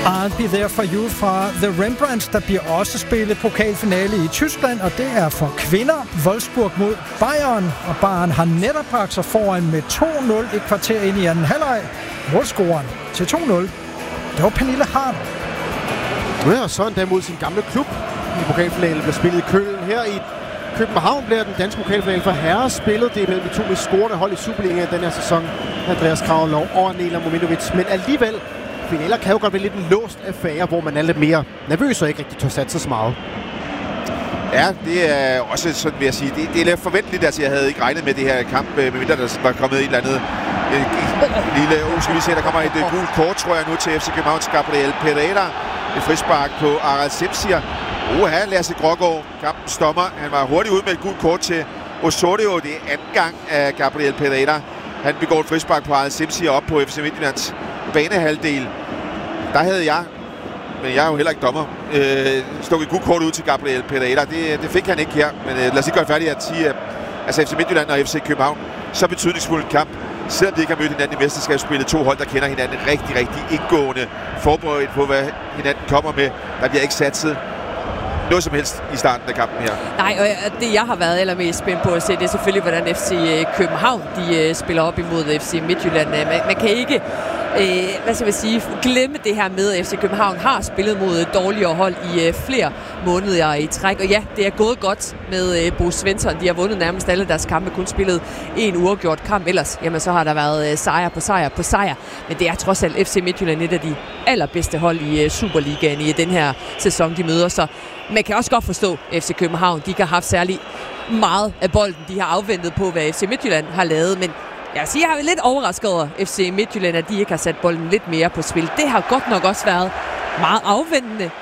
I'll Be There For You fra The Rembrandts. Der bliver også spillet pokalfinale i Tyskland, og det er for kvinder. Wolfsburg mod Bayern, og Bayern har netop bragt sig foran med 2-0 et kvarter ind i anden halvleg. Målscoren til 2-0, det var Pernille Harder. Ja, og så endda mod sin gamle klub i pokalfinalen bliver spillet i Köln. Her i København bliver den danske pokalfinale for herrer spillet. Det er mellem de to mest scorende hold i Superligaen den her sæson. Andreas Kravlov og Nela Mominovic. Men alligevel, finaler kan jo godt være lidt en låst affære, hvor man er lidt mere nervøs og ikke rigtig tør satse så meget. Ja, det er også sådan, vil jeg sige. Det er lidt forventeligt, altså jeg havde ikke regnet med det her kamp, medmindre der var kommet et eller andet lille... skal vi se, der kommer et gult kort, tror jeg nu, til FC Københavns Gabriel Pereira. Et frispark på Aral Simsier. Lasse Grågaard, kampens dommer. Han var hurtigt ude med et gult kort til Osorio. Det er anden gang af Gabriel Pereira. Han begår et frispark på Aral Simsier op på FC Midtjyllands banehalvdel. Der havde jeg, men jeg er jo heller ikke dommer, stukket et gult kort ud til Gabriel Pereira. Det fik han ikke her, men lad os lige gøre færdigt at sige, at FC Midtjylland og FC København, så betydningsfuld kamp. Selvom de ikke har mødt hinanden i mesterskabsspillet, to hold, der kender hinanden rigtig indgående, forberedt på, hvad hinanden kommer med. Der bliver ikke satset noget som helst i starten af kampen her. Nej, og det jeg har været allermest spændt på at se, det er selvfølgelig, hvordan FC København de spiller op imod FC Midtjylland. Man kan ikke glemme det her med, at FC København har spillet mod dårligere hold i flere måneder i træk. Og ja, det er gået godt med Bo Svensson. De har vundet nærmest alle deres kampe, kun spillet en uafgjort kamp. Ellers, jamen, så har der været sejr på sejr. Men det er trods alt FC Midtjylland et af de allerbedste hold i Superligaen i den her sæson, de møder. Så man kan også godt forstå FC København. De ikke har haft særlig meget af bolden. De har afventet på, hvad FC Midtjylland har lavet, men jeg er lidt overrasket over FC Midtjylland, at de ikke har sat bolden lidt mere på spil. Det har godt nok også været meget afventende